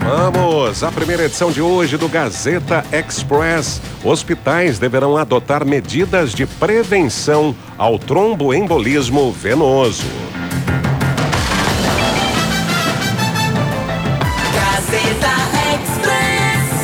Vamos à primeira edição de hoje do Gazeta Express. Hospitais deverão adotar medidas de prevenção ao tromboembolismo venoso. Gazeta Express.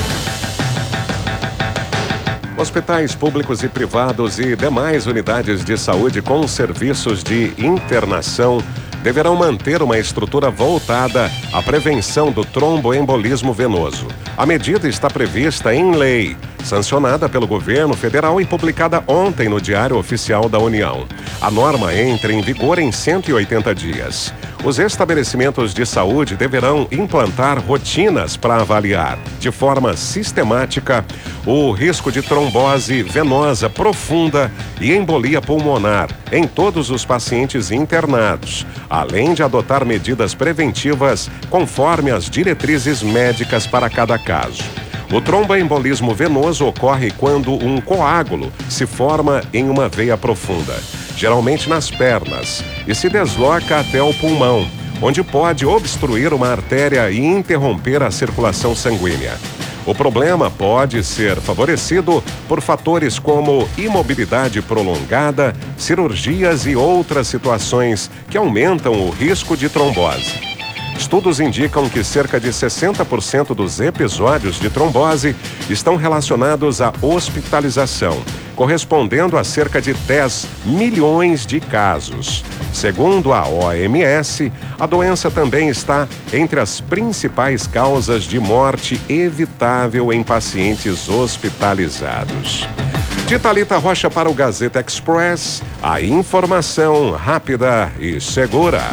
Hospitais públicos e privados e demais unidades de saúde com serviços de internação deverão manter uma estrutura voltada à prevenção do tromboembolismo venoso. A medida está prevista em lei, sancionada pelo governo federal e publicada ontem no Diário Oficial da União. A norma entra em vigor em 180 dias. Os estabelecimentos de saúde deverão implantar rotinas para avaliar, de forma sistemática, o risco de trombose venosa profunda e embolia pulmonar em todos os pacientes internados, além de adotar medidas preventivas conforme as diretrizes médicas para cada caso. O tromboembolismo venoso ocorre quando um coágulo se forma em uma veia profunda, geralmente nas pernas, e se desloca até o pulmão, onde pode obstruir uma artéria e interromper a circulação sanguínea. O problema pode ser favorecido por fatores como imobilidade prolongada, cirurgias e outras situações que aumentam o risco de trombose. Estudos indicam que cerca de 60% dos episódios de trombose estão relacionados à hospitalização, correspondendo a cerca de 10 milhões de casos. Segundo a OMS, a doença também está entre as principais causas de morte evitável em pacientes hospitalizados. De Thalita Rocha para o Gazeta Express, a informação rápida e segura.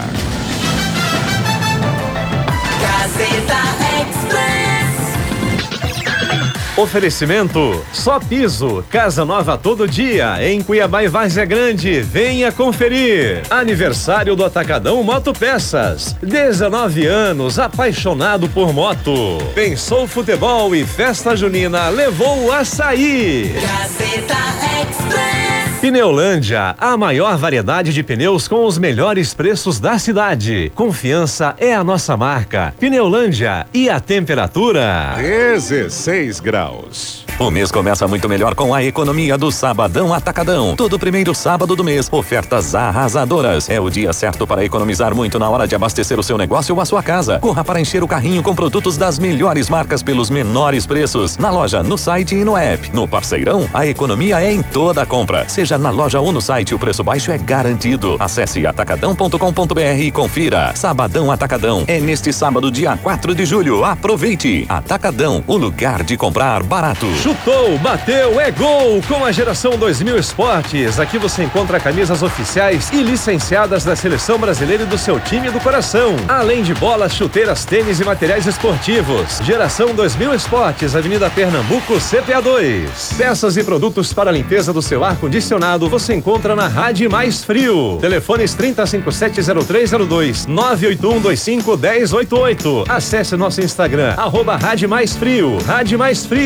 Gazeta Express. Oferecimento Só Piso, casa nova todo dia, em Cuiabá e Várzea Grande, venha conferir. Aniversário do Atacadão Motopeças, 19 anos, apaixonado por moto. Pensou futebol e festa junina, levou o açaí. Gazeta Express. Pneulândia, a maior variedade de pneus com os melhores preços da cidade. Confiança é a nossa marca. Pneulândia, e a temperatura? 16 graus. O mês começa muito melhor com a economia do Sabadão Atacadão. Todo primeiro sábado do mês, ofertas arrasadoras. É o dia certo para economizar muito na hora de abastecer o seu negócio ou a sua casa. Corra para encher o carrinho com produtos das melhores marcas pelos menores preços. Na loja, no site e no app. No Parceirão, a economia é em toda a compra. Seja na loja ou no site, o preço baixo é garantido. Acesse atacadão.com.br e confira. Sabadão Atacadão. É neste sábado, dia 4 de julho. Aproveite. Atacadão, o lugar de comprar barato. Chutou, bateu, é gol! Com a Geração 2000 Esportes, aqui você encontra camisas oficiais e licenciadas da Seleção Brasileira e do seu time do coração. Além de bolas, chuteiras, tênis e materiais esportivos. Geração 2000 Esportes, Avenida Pernambuco, CPA 2. Peças e produtos para a limpeza do seu ar-condicionado você encontra na Rádio Mais Frio. Telefones 30570302, 981251088. Acesse nosso Instagram, @Rádio Mais Frio. Rádio Mais Frio.